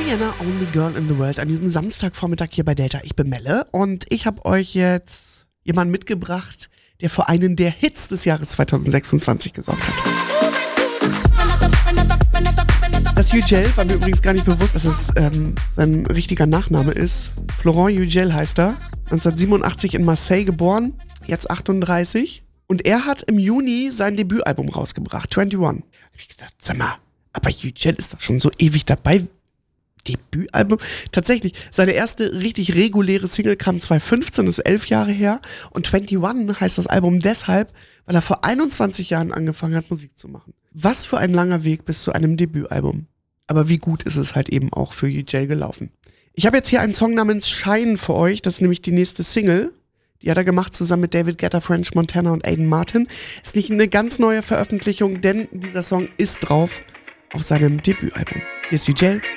Rihanna, Only Girl in the World, an diesem Samstagvormittag hier bei Delta. Ich bin Melle und ich habe euch jetzt jemanden mitgebracht, der für einen der Hits des Jahres 2026 gesorgt hat. Das Yücel war mir übrigens gar nicht bewusst, dass es sein richtiger Nachname ist. Florent Yücel heißt er, 1987 in Marseille geboren, jetzt 38. Und er hat im Juni sein Debütalbum rausgebracht, 21. Da hab ich gesagt, sag mal, aber Yücel ist doch schon so ewig dabei. Debütalbum? Tatsächlich, seine erste richtig reguläre Single kam 2015, das ist 11 Jahre her. Und 21 heißt das Album deshalb, weil er vor 21 Jahren angefangen hat, Musik zu machen. Was für ein langer Weg bis zu einem Debütalbum. Aber wie gut ist es halt eben auch für Yücel gelaufen. Ich habe jetzt hier einen Song namens Shine für euch, das ist nämlich die nächste Single. Die hat er gemacht zusammen mit David Guetta, French Montana und Aiden Martin. Ist nicht eine ganz neue Veröffentlichung, denn dieser Song ist drauf auf seinem Debütalbum. Hier ist Yücel.